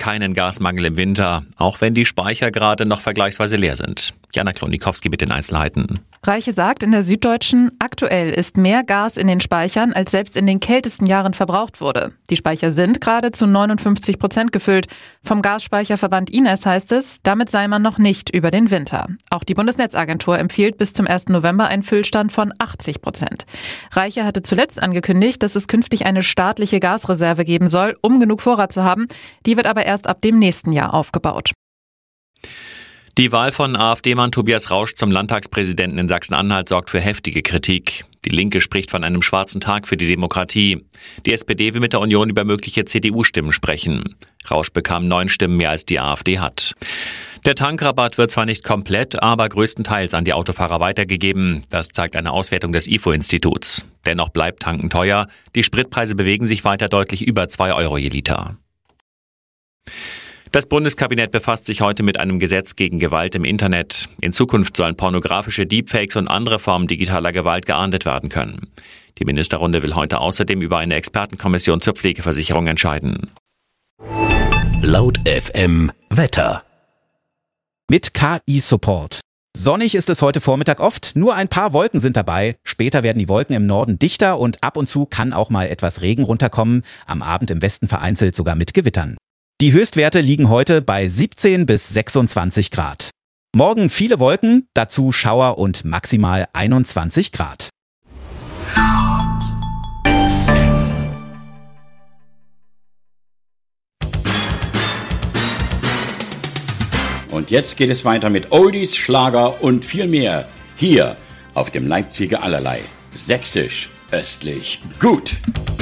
keinen Gasmangel im Winter, auch wenn die Speicher gerade noch vergleichsweise leer sind. Jana Klonikowski mit den Einzelheiten. Reiche sagt in der Süddeutschen, aktuell ist mehr Gas in den Speichern, als selbst in den kältesten Jahren verbraucht wurde. Die Speicher sind gerade zu 59% gefüllt. Vom Gasspeicherverband Ines heißt es, damit sei man noch nicht über den Winter. Auch die Bundesnetzagentur empfiehlt bis zum 1. November einen Füllstand von 80%. Reiche hatte zuletzt angekündigt, dass es künftig eine staatliche Gasreserve geben soll, um genug Vorrat zu haben. Die wird aber erst ab dem nächsten Jahr aufgebaut. Die Wahl von AfD-Mann Tobias Rausch zum Landtagspräsidenten in Sachsen-Anhalt sorgt für heftige Kritik. Die Linke spricht von einem schwarzen Tag für die Demokratie. Die SPD will mit der Union über mögliche CDU-Stimmen sprechen. Rausch bekam 9 Stimmen mehr als die AfD hat. Der Tankrabatt wird zwar nicht komplett, aber größtenteils an die Autofahrer weitergegeben. Das zeigt eine Auswertung des IFO-Instituts. Dennoch bleibt Tanken teuer. Die Spritpreise bewegen sich weiter deutlich über 2 Euro je Liter. Das Bundeskabinett befasst sich heute mit einem Gesetz gegen Gewalt im Internet. In Zukunft sollen pornografische Deepfakes und andere Formen digitaler Gewalt geahndet werden können. Die Ministerrunde will heute außerdem über eine Expertenkommission zur Pflegeversicherung entscheiden. Laut FM Wetter. Mit KI-Support. Sonnig ist es heute Vormittag oft, nur ein paar Wolken sind dabei. Später werden die Wolken im Norden dichter und ab und zu kann auch mal etwas Regen runterkommen. Am Abend im Westen vereinzelt sogar mit Gewittern. Die Höchstwerte liegen heute bei 17 bis 26 Grad. Morgen viele Wolken, dazu Schauer und maximal 21 Grad. Und jetzt geht es weiter mit Oldies, Schlager und viel mehr. Hier auf dem Leipziger Allerlei. Sächsisch, östlich, gut.